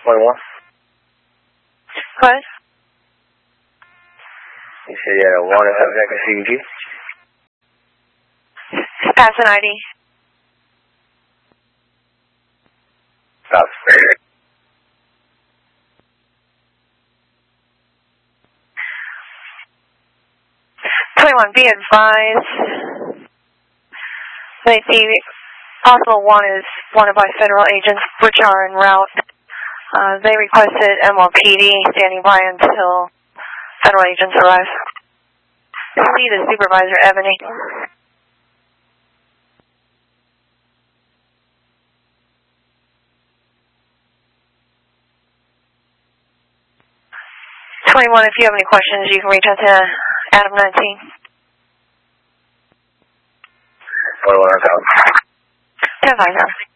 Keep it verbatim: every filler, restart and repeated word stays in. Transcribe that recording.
twenty-one? What? You said you had a wanted subject at C B G? Pass an I D. Stop. twenty-one, be advised that the possible one is wanted by federal agents which are en route. Uh, they requested M L P D standing by until federal agents arrive. Lead is Supervisor Ebony. twenty-one, if you have any questions, you can reach out to Adam nineteen. twenty-one, I'm out. ten five.